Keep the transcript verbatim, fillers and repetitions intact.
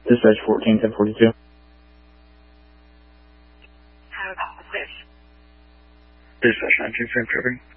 Dispatch fourteen ten forty-two. How about this? Dispatch nineteen, same tripping.